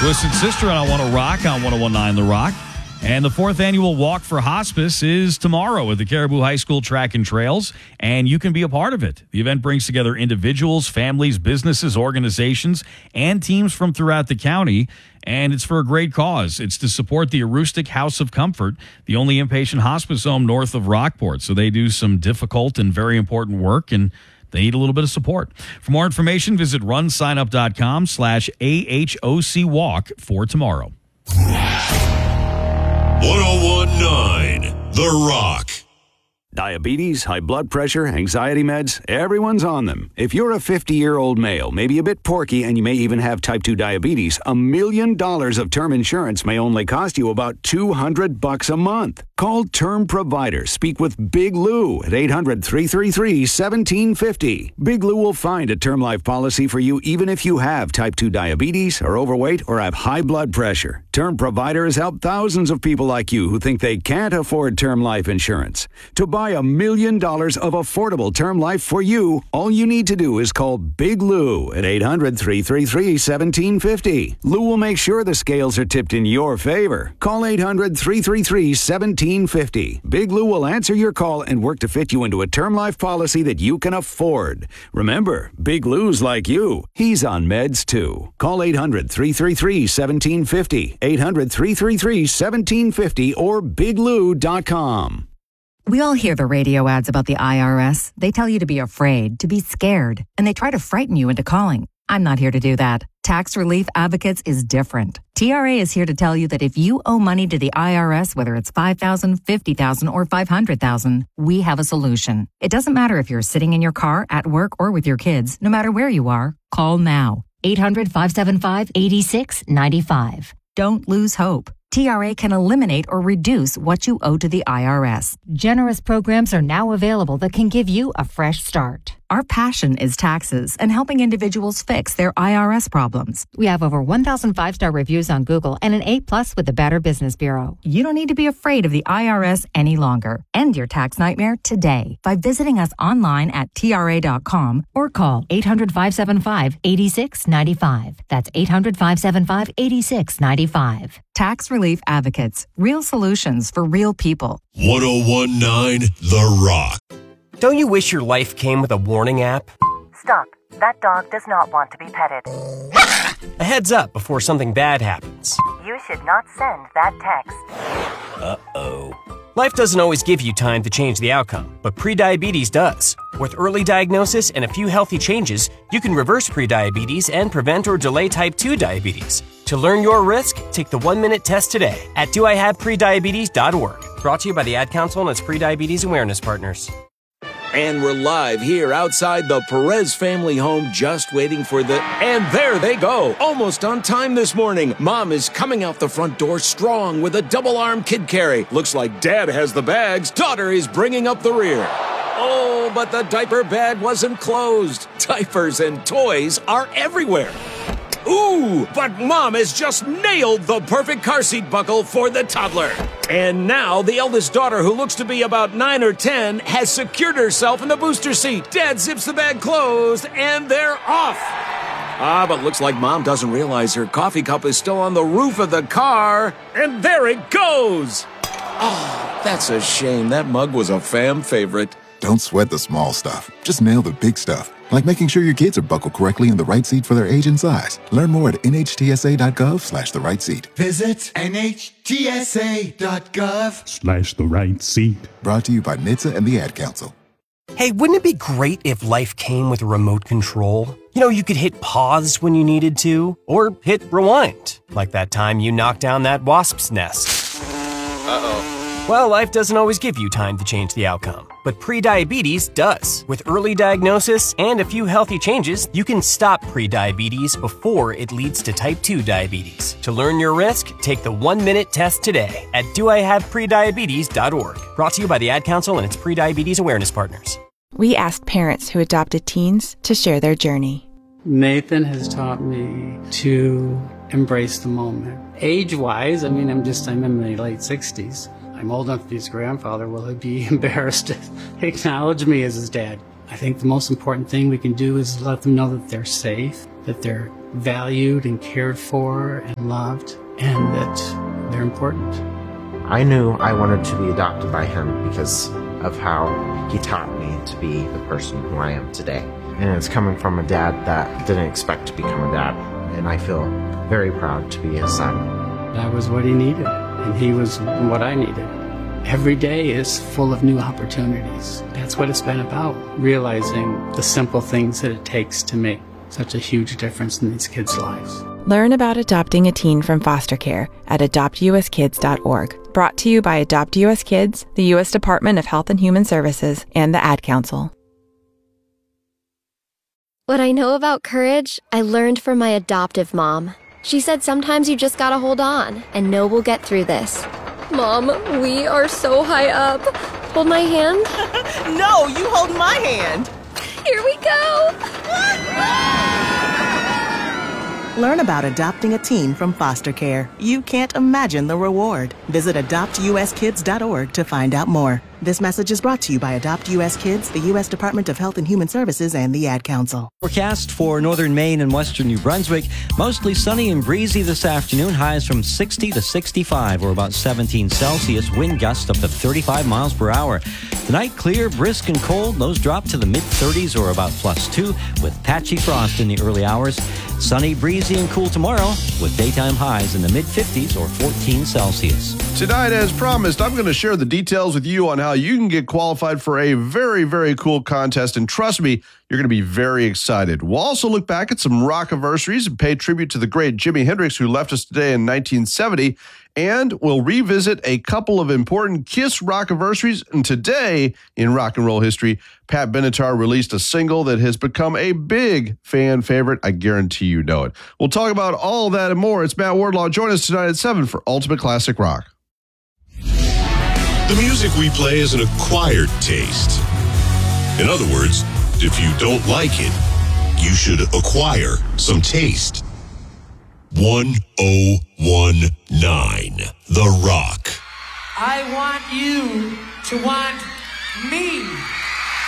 Twisted Sister on I Want to Rock on 101.9 The Rock. And the 4th annual Walk for Hospice is tomorrow at the Caribou High School Track and Trails, and you can be a part of it. The event brings together individuals, families, businesses, organizations, and teams from throughout the county, and it's for a great cause. It's to support the Aroostook House of Comfort, the only inpatient hospice home north of Rockport. So they do some difficult and very important work, and they need a little bit of support. For more information, visit runsignup.com/AHOC Walk for tomorrow. 101.9 The Rock. Diabetes, high blood pressure, anxiety meds, everyone's on them. If you're a 50-year-old male, maybe a bit porky, and you may even have type 2 diabetes, $1 million of term insurance may only cost you about $200 a month. Call Term Provider. Speak with Big Lou at 800-333-1750. Big Lou will find a term life policy for you even if you have type 2 diabetes, are overweight, or have high blood pressure. Term Provider has helped thousands of people like you who think they can't afford term life insurance. To buy $1 million of affordable term life for you, all you need to do is call Big Lou at 800-333-1750. Lou will make sure the scales are tipped in your favor. Call 800-333-1750. Big Lou will answer your call and work to fit you into a term life policy that you can afford. Remember, Big Lou's like you. He's on meds too. Call 800-333-1750. 800-333-1750 or biglou.com. We all hear the radio ads about the IRS. They tell you to be afraid, to be scared, and they try to frighten you into calling. I'm not here to do that. Tax Relief Advocates is different. TRA is here to tell you that if you owe money to the IRS, whether it's $5,000, $50,000, or $500,000, we have a solution. It doesn't matter if you're sitting in your car, at work, or with your kids. No matter where you are, call now. 800-575-8695. Don't lose hope. TRA can eliminate or reduce what you owe to the IRS. Generous programs are now available that can give you a fresh start. Our passion is taxes and helping individuals fix their IRS problems. We have over 1,000 5-star reviews on Google and an A+ with the Better Business Bureau. You don't need to be afraid of the IRS any longer. End your tax nightmare today by visiting us online at TRA.com or call 800-575-8695. That's 800-575-8695. Tax Relief Advocates. Real solutions for real people. 101.9 The Rock. Don't you wish your life came with a warning app? Stop. That dog does not want to be petted. A heads up before something bad happens. You should not send that text. Uh-oh. Life doesn't always give you time to change the outcome, but prediabetes does. With early diagnosis and a few healthy changes, you can reverse prediabetes and prevent or delay type 2 diabetes. To learn your risk, take the 1-minute test today at doihaveprediabetes.org. Brought to you by the Ad Council and its Prediabetes Awareness Partners. And we're live here outside the Perez family home, just waiting for the... And there they go! Almost on time this morning. Mom is coming out the front door strong with a double-arm kid carry. Looks like Dad has the bags. Daughter is bringing up the rear. Oh, but the diaper bag wasn't closed. Diapers and toys are everywhere. Ooh, but Mom has just nailed the perfect car seat buckle for the toddler. And now the eldest daughter, who looks to be about 9 or 10, has secured herself in the booster seat. Dad zips the bag closed, and they're off. But looks like Mom doesn't realize her coffee cup is still on the roof of the car. And there it goes. Oh, that's a shame. That mug was a fam favorite. Don't sweat the small stuff. Just nail the big stuff. Like making sure your kids are buckled correctly in the right seat for their age and size. Learn more at nhtsa.gov/the right seat. Visit nhtsa.gov/the right seat. Brought to you by NHTSA and the Ad Council. Hey, wouldn't it be great if life came with a remote control? You know, you could hit pause when you needed to, or hit rewind, like that time you knocked down that wasp's nest. Uh-oh. Well, life doesn't always give you time to change the outcome, but prediabetes does. With early diagnosis and a few healthy changes, you can stop prediabetes before it leads to type 2 diabetes. To learn your risk, take the 1-minute test today at doihaveprediabetes.org. Brought to you by the Ad Council and its Prediabetes Awareness Partners. We asked parents who adopted teens to share their journey. Nathan has taught me to embrace the moment. Age-wise, I'm in my late 60s. I'm old enough to be his grandfather. Will he be embarrassed to acknowledge me as his dad? I think the most important thing we can do is let them know that they're safe, that they're valued and cared for and loved, and that they're important. I knew I wanted to be adopted by him because of how he taught me to be the person who I am today. And it's coming from a dad that didn't expect to become a dad, and I feel very proud to be his son. That was what he needed, and he was what I needed. Every day is full of new opportunities. That's what it's been about, realizing the simple things that it takes to make such a huge difference in these kids' lives. Learn about adopting a teen from foster care at adoptuskids.org. Brought to you by Adopt US Kids, the U.S. Department of Health and Human Services, and the Ad Council. What I know about courage, I learned from my adoptive mom. She said sometimes you just gotta hold on and know we'll get through this. Mom, we are so high up. Hold my hand. No, you hold my hand. Here we go. Learn about adopting a teen from foster care. You can't imagine the reward. Visit adoptuskids.org to find out more. This message is brought to you by Adopt US Kids, the U.S. Department of Health and Human Services, and the Ad Council. Forecast for northern Maine and western New Brunswick. Mostly sunny and breezy this afternoon. Highs from 60 to 65 or about 17 Celsius. Wind gusts up to 35 miles per hour. Tonight, clear, brisk, and cold. Those drop to the mid-30s or about +2 with patchy frost in the early hours. Sunny, breezy, and cool tomorrow with daytime highs in the mid-50s or 14 Celsius. Tonight, as promised, I'm going to share the details with you on how you can get qualified for a very, very cool contest. And trust me, you're going to be very excited. We'll also look back at some rock-anniversaries and pay tribute to the great Jimi Hendrix, who left us today in 1970. And we'll revisit a couple of important Kiss rock-anniversaries. And today, in rock and roll history, Pat Benatar released a single that has become a big fan favorite. I guarantee you know it. We'll talk about all that and more. It's Matt Wardlaw. Join us tonight at 7 for Ultimate Classic Rock. The music we play is an acquired taste. In other words, if you don't like it, you should acquire some taste. 1019 The Rock. I want you to want me.